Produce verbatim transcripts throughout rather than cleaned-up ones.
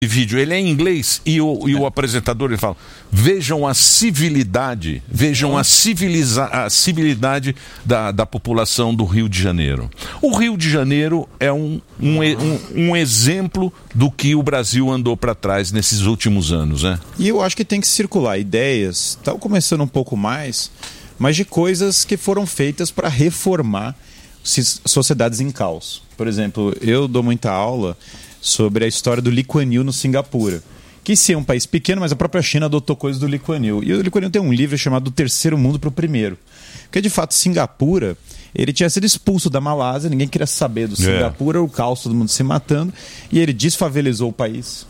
vídeo, ele é em inglês e o, e o apresentador ele fala: vejam a civilidade, vejam a, civiliza, a civilidade da, da população do Rio de Janeiro. O Rio de Janeiro é um, um, um, um exemplo do que o Brasil andou para trás nesses últimos anos, né? E eu acho que tem que circular ideias, estão começando um pouco mais, mas de coisas que foram feitas para reformar sociedades em caos. Por exemplo, eu dou muita aula sobre a história do Lee Kuan Yew no Singapura, que sim é um país pequeno, mas a própria China adotou coisas do Lee Kuan Yew. E o Lee Kuan Yew tem um livro chamado Do Terceiro Mundo para o Primeiro, porque de fato Singapura, ele tinha sido expulso da Malásia, ninguém queria saber do Singapura, é. o caos, todo mundo se matando, e ele desfavelizou o país,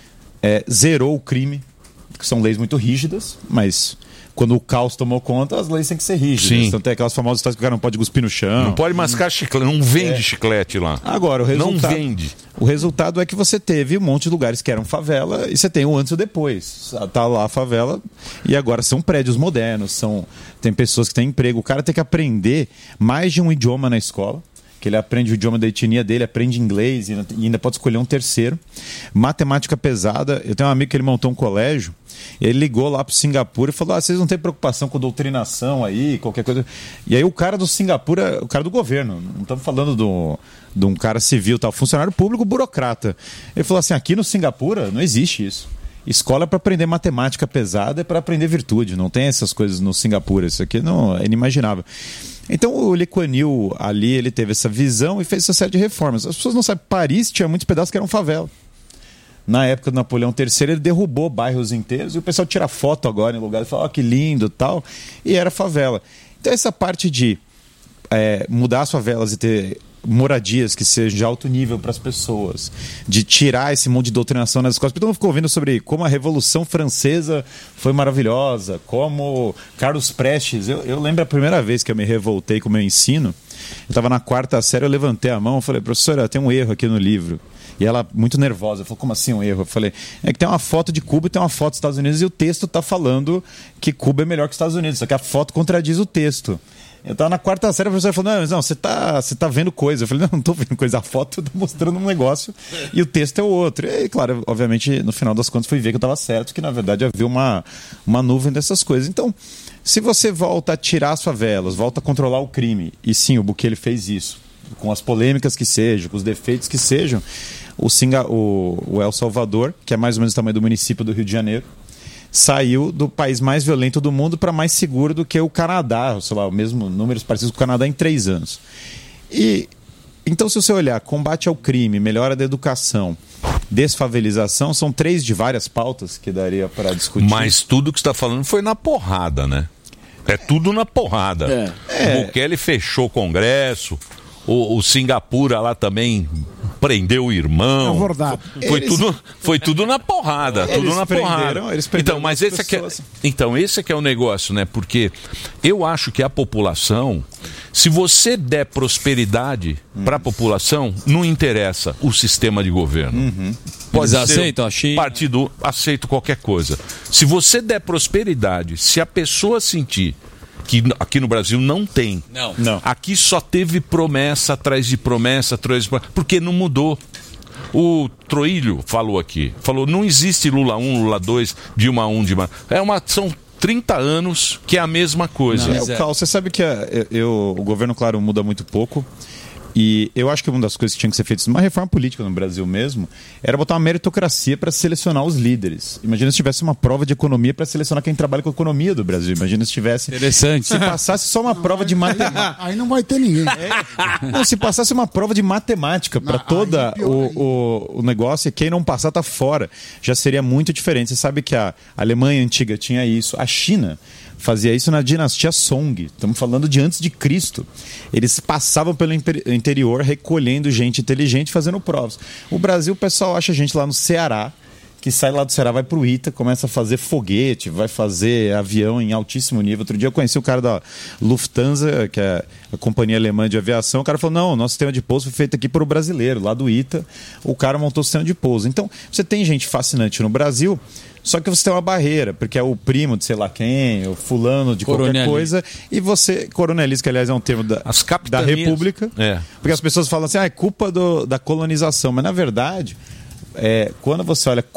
é, zerou o crime, que são leis muito rígidas, mas quando o caos tomou conta, as leis têm que ser rígidas. Sim. Então tem aquelas famosas histórias que o cara não pode cuspir no chão. Não pode mascar chiclete, não vende é. chiclete lá. Agora, o resultado, não vende. O resultado é que você teve um monte de lugares que eram favela e você tem o antes e o depois. Tá lá a favela e agora são prédios modernos, são... tem pessoas que têm emprego. O cara tem que aprender mais de um idioma na escola, que ele aprende o idioma da etnia dele, aprende inglês e ainda pode escolher um terceiro. Matemática pesada. Eu tenho um amigo que ele montou um colégio, ele ligou lá para Singapura e falou: ah, vocês não têm preocupação com doutrinação aí, qualquer coisa. E aí o cara do Singapura, o cara do governo, não estamos falando do, de um cara civil, tal, funcionário público, burocrata. Ele falou assim: aqui no Singapura não existe isso. Escola é para aprender matemática pesada, é para aprender virtude. Não tem essas coisas no Singapura. Isso aqui não é inimaginável. Então o Lee Kuan Yew ali, ele teve essa visão e fez essa série de reformas. As pessoas não sabem, Paris tinha muitos pedaços que eram favela. Na época do Napoleão terceiro, ele derrubou bairros inteiros e o pessoal tira foto agora em lugar e fala: ó, oh, que lindo, tal, e era favela. Então essa parte de é, mudar as favelas e ter moradias que sejam de alto nível para as pessoas, de tirar esse monte de doutrinação nas escolas. Todo mundo ficou ouvindo sobre como a Revolução Francesa foi maravilhosa, como Carlos Prestes. Eu, eu lembro a primeira vez que eu me revoltei com o meu ensino, eu estava na quarta série, eu levantei a mão e falei: professora, tem um erro aqui no livro. E ela, muito nervosa, falou: como assim um erro? Eu falei: é que tem uma foto de Cuba e tem uma foto dos Estados Unidos e o texto está falando que Cuba é melhor que os Estados Unidos, só que a foto contradiz o texto. Eu estava na quarta série, a professora falou: não, não, você está você tá vendo coisa. Eu falei: não, não estou vendo coisa, a foto está mostrando um negócio e o texto é o outro. E claro, obviamente, no final das contas fui ver que eu estava certo, que na verdade havia uma, uma nuvem dessas coisas. Então, se você volta a tirar as favelas, volta a controlar o crime, e sim, o Bukele fez isso, com as polêmicas que sejam, com os defeitos que sejam, o, Singa, o, o El Salvador, que é mais ou menos o tamanho do município do Rio de Janeiro, saiu do país mais violento do mundo para mais seguro do que o Canadá, sei lá, o mesmo números parecidos com o Canadá em três anos. E então, se você olhar combate ao crime, melhora da educação, desfavelização, são três de várias pautas que daria para discutir. Mas tudo que você está falando foi na porrada, né? É tudo na porrada. É. É. O Bukele fechou o Congresso, o, o Singapura lá também prendeu o irmão. É verdade. Foi, Eles... tudo, foi tudo na porrada, eles tudo na prenderam, porrada. Eles prenderam então, mas esse aqui é, então, esse aqui é o negócio, né? Porque eu acho que a população, se você der prosperidade hum. para a população, não interessa o sistema de governo. Uhum. Pode Eles aceitam a China. Partido, aceito qualquer coisa. Se você der prosperidade, se a pessoa sentir que aqui no Brasil não tem. Não. Não. Aqui só teve promessa atrás de promessa, atrás de promessa, porque não mudou. O Troilho falou aqui, falou: não existe Lula um, Lula dois, Dilma um, Dilma... É uma, são trinta anos que é a mesma coisa. Não, é, o Cal, você sabe que a, eu, o governo, claro, muda muito pouco. E eu acho que uma das coisas que tinha que ser feita, uma reforma política no Brasil mesmo, era botar uma meritocracia para selecionar os líderes. Imagina se tivesse uma prova de economia para selecionar quem trabalha com a economia do Brasil. Imagina se tivesse... Interessante. Se passasse só uma não, prova de matemática... Aí não vai ter ninguém. É. Não, se passasse uma prova de matemática para toda o, o, o negócio, e quem não passar tá fora. Já seria muito diferente. Você sabe que a Alemanha antiga tinha isso. A China fazia isso na dinastia Song. Estamos falando de antes de Cristo. Eles passavam pelo interior recolhendo gente inteligente, fazendo provas. O Brasil, o pessoal acha gente lá no Ceará, que sai lá do Ceará, vai pro Ita, começa a fazer foguete, vai fazer avião em altíssimo nível. Outro dia eu conheci o cara da Lufthansa, que é a companhia alemã de aviação. O cara falou: não, nosso sistema de pouso foi feito aqui por um brasileiro, lá do Ita. O cara montou o sistema de pouso. Então, você tem gente fascinante no Brasil, só que você tem uma barreira, porque é o primo de sei lá quem, o fulano de qualquer coisa, e você, coroneliza, que aliás é um termo da, as da República, é. Porque as pessoas falam assim: ah, é culpa do, da colonização, mas na verdade, é, quando você olha